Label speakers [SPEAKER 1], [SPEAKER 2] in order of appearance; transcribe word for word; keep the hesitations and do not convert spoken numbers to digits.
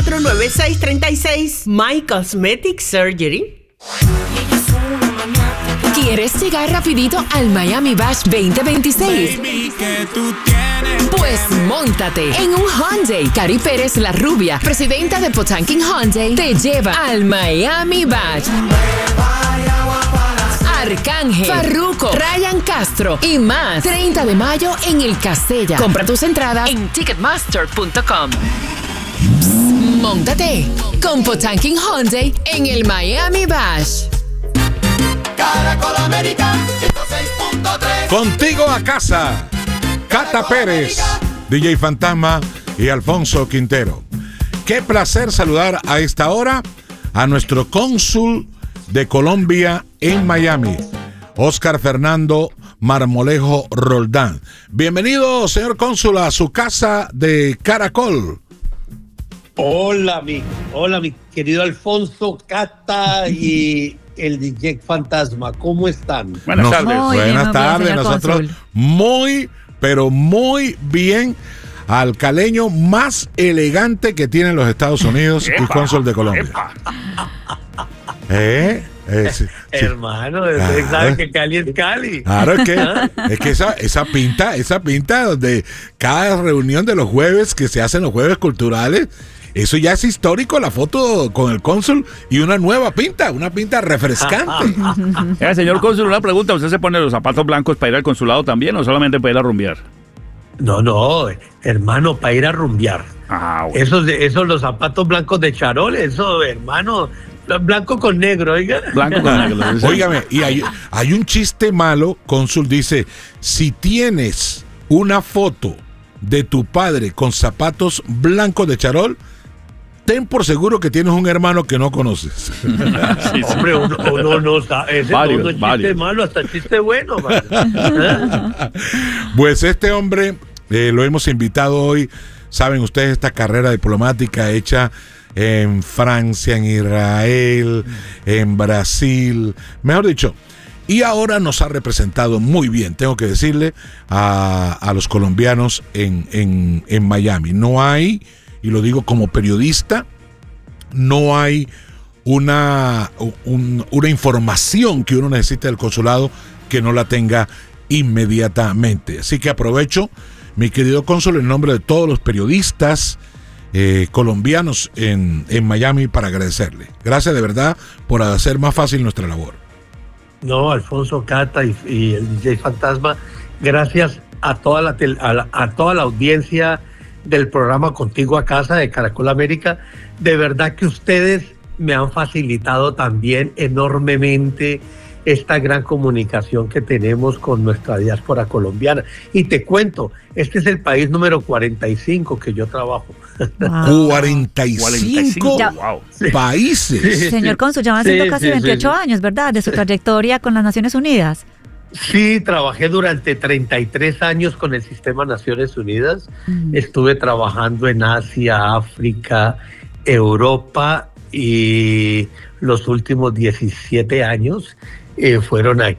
[SPEAKER 1] cuatro nueve seis tres seis. My Cosmetic Surgery.
[SPEAKER 2] ¿Quieres llegar rapidito al Miami Bash veinte veintiséis?
[SPEAKER 3] Baby, que tú tienes.
[SPEAKER 2] Pues móntate en un Hyundai. Cari Pérez, la rubia, presidenta de Potanking Hyundai, te lleva al Miami Bash. Arcángel, Farruko, Ryan Castro y más. treinta de mayo en el Castella. Compra tus entradas en ticketmaster punto com. Móntate con Potanking Hyundai en el Miami Bash.
[SPEAKER 4] Caracol América ciento seis punto tres.
[SPEAKER 5] Contigo a casa, Cata Pérez, D J Fantasma y Alfonso Quintero. Qué placer saludar a esta hora a nuestro cónsul de Colombia en Miami, Óscar Fernando Marmolejo Roldán. Bienvenido, señor cónsul, a su casa de Caracol.
[SPEAKER 6] Hola, mi, hola, mi querido Alfonso, Cata y el D J Fantasma, ¿cómo están?
[SPEAKER 5] Buenas
[SPEAKER 7] Muy
[SPEAKER 5] tardes.
[SPEAKER 7] bien,
[SPEAKER 5] Buenas
[SPEAKER 7] muy bien,
[SPEAKER 5] tardes.
[SPEAKER 7] señor
[SPEAKER 5] Nosotros
[SPEAKER 7] cónsul.
[SPEAKER 5] muy, pero muy bien. Al caleño más elegante que tienen los Estados Unidos y
[SPEAKER 7] Epa,
[SPEAKER 5] cónsul de Colombia.
[SPEAKER 7] epa.
[SPEAKER 5] ¿Eh? Eh, sí, sí.
[SPEAKER 6] Hermano, usted
[SPEAKER 5] Ah.
[SPEAKER 6] sabe que Cali es Cali.
[SPEAKER 5] Claro, es que, es que esa, esa pinta, esa pinta donde cada reunión de los jueves que se hacen los jueves culturales, eso ya es histórico, la foto con el cónsul y una nueva pinta, una pinta refrescante.
[SPEAKER 7] Eh, señor cónsul, una pregunta. ¿Usted se pone los zapatos blancos para ir al consulado también o solamente para ir a rumbear?
[SPEAKER 6] No, no, hermano, para ir a rumbear.
[SPEAKER 7] Ah, bueno.
[SPEAKER 6] Esos, de- esos los zapatos blancos de charol, eso, hermano, blanco con negro, oiga.
[SPEAKER 7] Blanco con negro. ¿Sí?
[SPEAKER 5] Óigame, y hay, hay un chiste malo, cónsul dice, si tienes una foto de tu padre con zapatos blancos de charol, ten por seguro que tienes un hermano que no conoces.
[SPEAKER 7] Sí, sí.
[SPEAKER 6] Hombre, uno, uno no sabe, ese
[SPEAKER 7] Varios,
[SPEAKER 6] no, no es chiste
[SPEAKER 7] varios.
[SPEAKER 6] malo, hasta chiste bueno, man. ¿Eh?
[SPEAKER 5] Pues este hombre eh, lo hemos invitado hoy. Saben ustedes, esta carrera diplomática hecha en Francia, en Israel, en Brasil, mejor dicho. Y ahora nos ha representado muy bien, tengo que decirle, a, a los colombianos en, en, en Miami. No hay, y lo digo como periodista, no hay una, un- una información que uno necesite del consulado que no la tenga inmediatamente. Así que aprovecho, mi querido cónsul, en nombre de todos los periodistas eh, colombianos en, en Miami, para agradecerle. Gracias de verdad por hacer más fácil nuestra labor.
[SPEAKER 6] No, Alfonso, Cata y, y el D J Fantasma, gracias a toda la, tel- a, la- a toda la audiencia del programa Contigo a Casa de Caracol América. De verdad que ustedes me han facilitado también enormemente esta gran comunicación que tenemos con nuestra diáspora colombiana. Y te cuento, este es el país número cuarenta y cinco que yo trabajo.
[SPEAKER 7] cuarenta
[SPEAKER 5] cuarenta y cinco
[SPEAKER 7] Ya. Wow.
[SPEAKER 5] países.
[SPEAKER 7] Señor cónsul, ya van
[SPEAKER 6] Sí,
[SPEAKER 7] siendo casi
[SPEAKER 6] sí,
[SPEAKER 7] veintiocho
[SPEAKER 6] sí, sí.
[SPEAKER 7] años, ¿verdad? De su trayectoria con las Naciones Unidas.
[SPEAKER 6] Sí, trabajé durante treinta y tres años con el Sistema Naciones Unidas.
[SPEAKER 7] Mm.
[SPEAKER 6] Estuve trabajando en Asia, África, Europa y los últimos diecisiete años eh, fueron aquí